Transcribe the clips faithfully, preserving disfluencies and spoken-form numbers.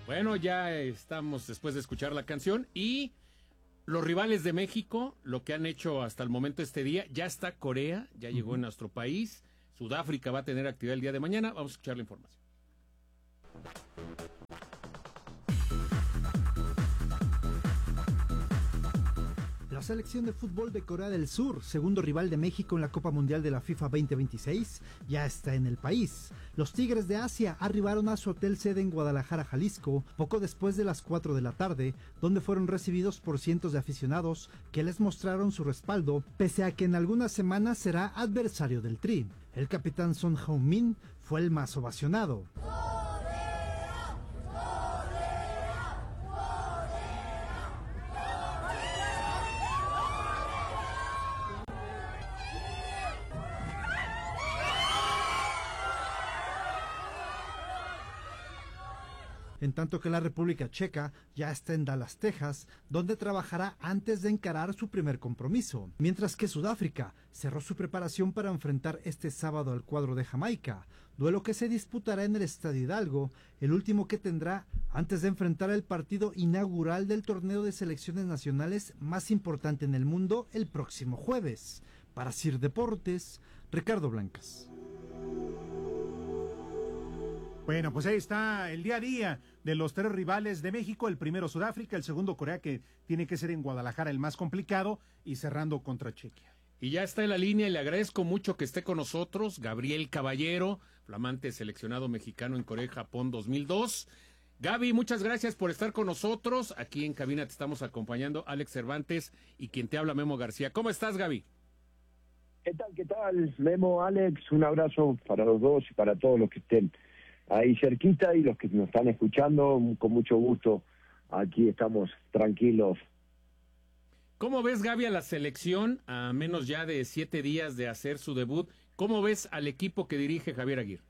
Bueno, ya estamos después de escuchar la canción y los rivales de México, lo que han hecho hasta el momento este día, ya está Corea, ya uh-huh. llegó en nuestro país, Sudáfrica va a tener actividad el día de mañana, vamos a escuchar la información. La selección de fútbol de Corea del Sur, segundo rival de México en la Copa Mundial de la FIFA veinte veintiséis, ya está en el país. Los Tigres de Asia arribaron a su hotel sede en Guadalajara, Jalisco, poco después de las cuatro de la tarde, donde fueron recibidos por cientos de aficionados que les mostraron su respaldo, pese a que en algunas semanas será adversario del Tri. El capitán Son Heung-min fue el más ovacionado. En tanto que la República Checa ya está en Dallas, Texas, donde trabajará antes de encarar su primer compromiso, mientras que Sudáfrica cerró su preparación para enfrentar este sábado al cuadro de Jamaica, duelo que se disputará en el Estadio Hidalgo, el último que tendrá antes de enfrentar el partido inaugural del torneo de selecciones nacionales más importante en el mundo el próximo jueves. Para C I R Deportes, Ricardo Blancas. Bueno, pues ahí está el día a día de los tres rivales de México, el primero Sudáfrica, el segundo Corea, que tiene que ser en Guadalajara el más complicado, y cerrando contra Chequia. Y ya está en la línea y le agradezco mucho que esté con nosotros, Gabriel Caballero, flamante seleccionado mexicano en Corea y Japón dos mil dos. Gaby, muchas gracias por estar con nosotros. Aquí en cabina te estamos acompañando Alex Cervantes y quien te habla, Memo García. ¿Cómo estás, Gaby? ¿Qué tal, qué tal, Memo, Alex? Un abrazo para los dos y para todos los que estén ahí cerquita y los que nos están escuchando, con mucho gusto. Aquí estamos tranquilos. ¿Cómo ves, Gaby, a la selección a menos ya de siete días de hacer su debut? ¿Cómo ves al equipo que dirige Javier Aguirre?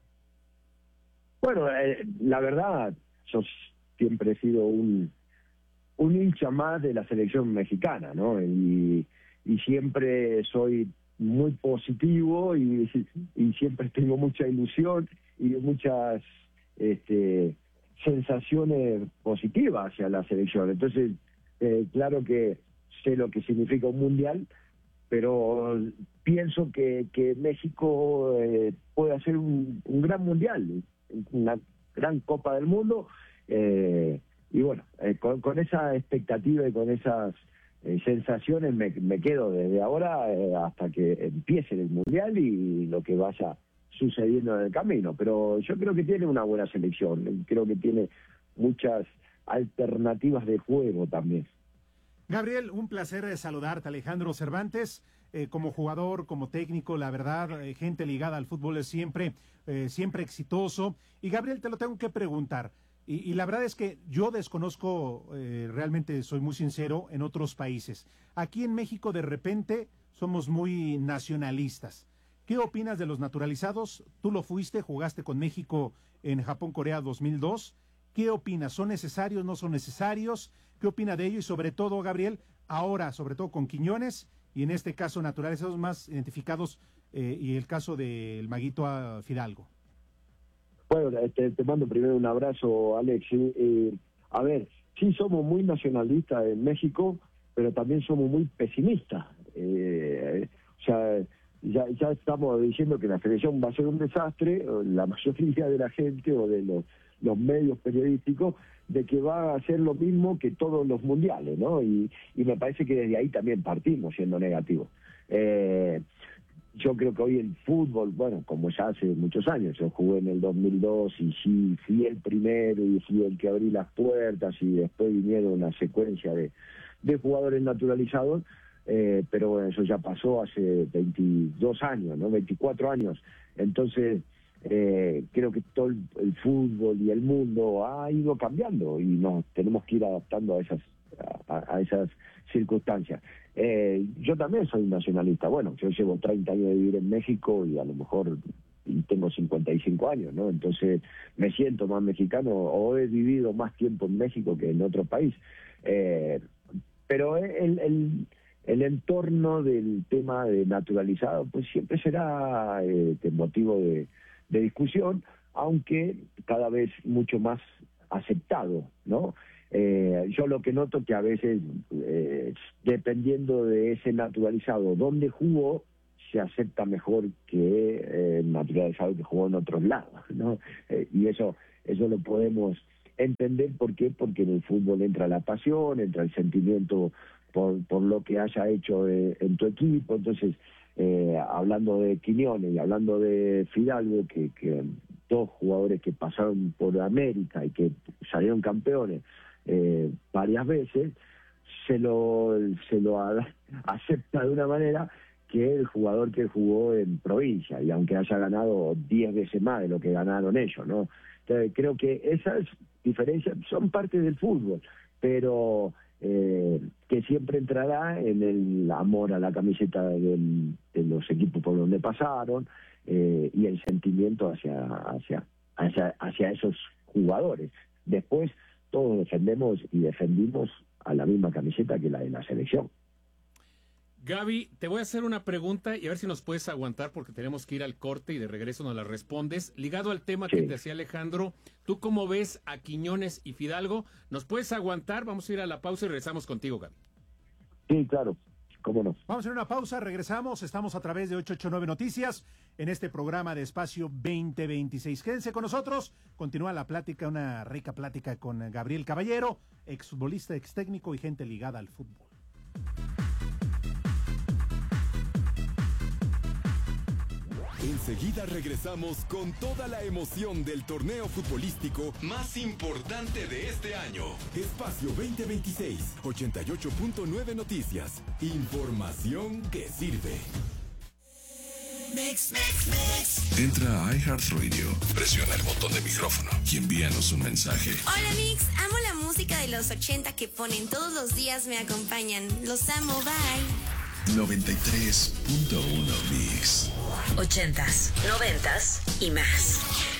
Bueno, eh, la verdad, yo siempre he sido un, un hincha más de la selección mexicana, ¿no? Y, y siempre soy muy positivo y, y siempre tengo mucha ilusión y muchas este, sensaciones positivas hacia la selección. Entonces, eh, claro que sé lo que significa un mundial, pero pienso que, que México eh, puede hacer un, un gran mundial, una gran Copa del Mundo, eh, y bueno, eh, con, con esa expectativa y con esas eh, sensaciones me, me quedo desde ahora eh, hasta que empiece el mundial y lo que vaya sucediendo en el camino. Pero yo creo que tiene una buena selección, creo que tiene muchas alternativas de juego también. Gabriel, un placer saludarte, Alejandro Cervantes, eh, como jugador, como técnico, la verdad, eh, gente ligada al fútbol es siempre, eh, siempre exitoso. Y Gabriel, te lo tengo que preguntar, y, y la verdad es que yo desconozco, eh, realmente soy muy sincero, en otros países. Aquí en México de repente somos muy nacionalistas. ¿Qué opinas de los naturalizados? Tú lo fuiste, jugaste con México en Japón-Corea dos mil dos. ¿Qué opinas? ¿Son necesarios, no son necesarios? ¿Qué opina de ello? Y sobre todo, Gabriel, ahora, sobre todo con Quiñones, y en este caso naturalizados más identificados, eh, y el caso del Maguito Fidalgo. Bueno, te, te mando primero un abrazo, Alex. Eh, a ver, sí somos muy nacionalistas en México, pero también somos muy pesimistas. Eh, o sea, ya, ya estamos diciendo que la selección va a ser un desastre, la mayoría de la gente o de los los medios periodísticos, de que va a hacer lo mismo que todos los mundiales, ¿no? Y, y me parece que desde ahí también partimos siendo negativos. Eh, yo creo que hoy el fútbol, bueno, como ya hace muchos años, yo jugué en el dos mil dos y sí fui el primero y fui el que abrí las puertas y después vinieron una secuencia de, de jugadores naturalizados, eh, pero bueno, eso ya pasó hace veintidós años, ¿no? veinticuatro años. Entonces, Eh, creo que todo el, el fútbol y el mundo ha ido cambiando y nos tenemos que ir adaptando a esas a, a esas circunstancias. Eh, yo también soy nacionalista. Bueno, yo llevo treinta años de vivir en México y a lo mejor y tengo cincuenta y cinco años, ¿no? Entonces me siento más mexicano o he vivido más tiempo en México que en otro país. Eh, pero el, el el entorno del tema de naturalizado pues siempre será eh, de motivo de de discusión, aunque cada vez mucho más aceptado, ¿no? Eh, yo lo que noto que a veces, eh, dependiendo de ese naturalizado, donde jugó, se acepta mejor que eh, naturalizado que jugó en otros lados, ¿no? Eh, y eso, eso lo podemos entender. ¿Por qué? Porque en el fútbol entra la pasión, entra el sentimiento por, por lo que haya hecho eh, en tu equipo. Entonces, eh, hablando de Quiñones y hablando de Fidalgo, que, que dos jugadores que pasaron por América y que salieron campeones eh, varias veces, se lo, se lo a, acepta de una manera que el jugador que jugó en provincia, y aunque haya ganado diez veces más de lo que ganaron ellos, ¿no? Entonces, creo que esas diferencias son parte del fútbol, pero eh, que siempre entrará en el amor a la camiseta del, de los equipos por donde pasaron, eh, y el sentimiento hacia, hacia, hacia, hacia esos jugadores. Después, todos defendemos y defendimos a la misma camiseta que la de la selección. Gaby, te voy a hacer una pregunta y a ver si nos puedes aguantar porque tenemos que ir al corte y de regreso nos la respondes. Ligado al tema sí. que te hacía Alejandro, ¿tú cómo ves a Quiñones y Fidalgo? ¿Nos puedes aguantar? Vamos a ir a la pausa y regresamos contigo, Gaby. Sí, claro. ¿Cómo no? Vamos a hacer una pausa, regresamos. Estamos a través de ocho ocho nueve Noticias en este programa de Espacio veinte veintiséis. Quédense con nosotros. Continúa la plática, una rica plática con Gabriel Caballero, exfutbolista, ex técnico y gente ligada al fútbol. Enseguida regresamos con toda la emoción del torneo futbolístico más importante de este año. Espacio veinte veintiséis, ochenta y ocho punto nueve Noticias. Información que sirve. Mix, mix, mix. Entra a iHeartRadio, presiona el botón de micrófono y envíanos un mensaje. Hola Mix, amo la música de los ochenta que ponen todos los días, me acompañan. Los amo, bye. noventa y tres punto uno Mix. Ochentas, noventas y más.